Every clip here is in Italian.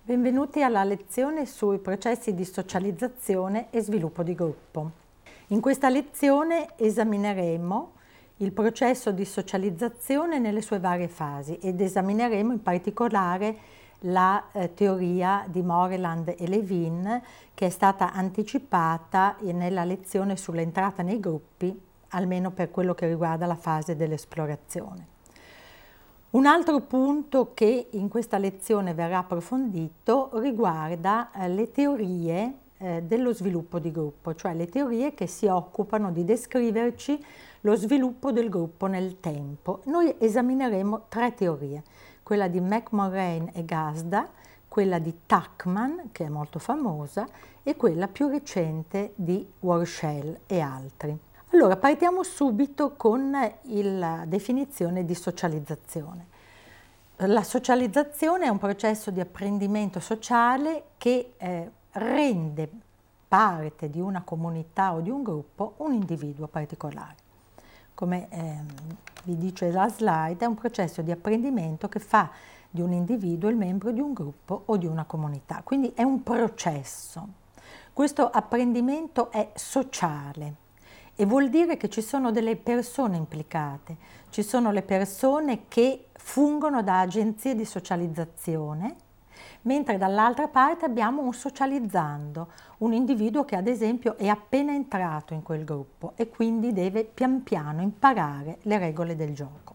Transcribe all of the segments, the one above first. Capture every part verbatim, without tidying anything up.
Benvenuti alla lezione sui processi di socializzazione e sviluppo di gruppo. In questa lezione esamineremo il processo di socializzazione nelle sue varie fasi ed esamineremo in particolare la eh, teoria di Moreland e Levin, che è stata anticipata nella lezione sull'entrata nei gruppi, almeno per quello che riguarda la fase dell'esplorazione. Un altro punto che in questa lezione verrà approfondito riguarda eh, le teorie eh, dello sviluppo di gruppo, cioè le teorie che si occupano di descriverci lo sviluppo del gruppo nel tempo. Noi esamineremo tre teorie, quella di McMurray e Gazda, quella di Tuckman, che è molto famosa, e quella più recente di Warshel e altri. Allora, partiamo subito con la definizione di socializzazione. La socializzazione è un processo di apprendimento sociale che eh, rende parte di una comunità o di un gruppo un individuo particolare. Come eh, vi dice la slide, è un processo di apprendimento che fa di un individuo il membro di un gruppo o di una comunità. Quindi è un processo. Questo apprendimento è sociale. E vuol dire che ci sono delle persone implicate, ci sono le persone che fungono da agenzie di socializzazione, mentre dall'altra parte abbiamo un socializzando, un individuo che ad esempio è appena entrato in quel gruppo e quindi deve pian piano imparare le regole del gioco.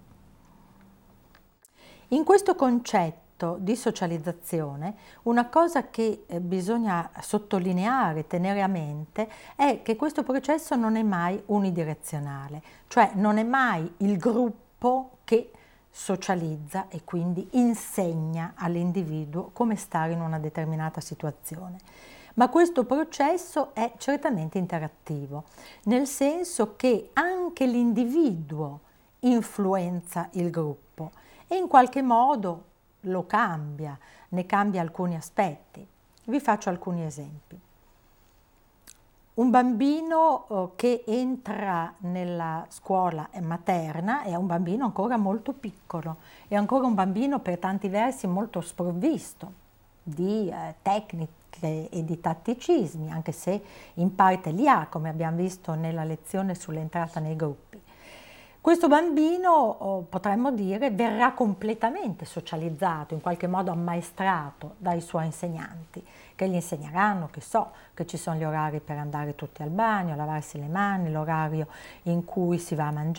In questo concetto di socializzazione, una cosa che eh, bisogna sottolineare, tenere a mente, è che questo processo non è mai unidirezionale, cioè non è mai il gruppo che socializza e quindi insegna all'individuo come stare in una determinata situazione. Ma questo processo è certamente interattivo, nel senso che anche l'individuo influenza il gruppo e in qualche modo lo cambia, ne cambia alcuni aspetti. Vi faccio alcuni esempi. Un bambino che entra nella scuola materna è un bambino ancora molto piccolo, è ancora un bambino per tanti versi molto sprovvisto di eh, tecniche e di tatticismi, anche se in parte li ha, come abbiamo visto nella lezione sull'entrata nei gruppi. Questo bambino, potremmo dire, verrà completamente socializzato, in qualche modo ammaestrato dai suoi insegnanti, che gli insegneranno, che so, che ci sono gli orari per andare tutti al bagno, lavarsi le mani, l'orario in cui si va a mangiare,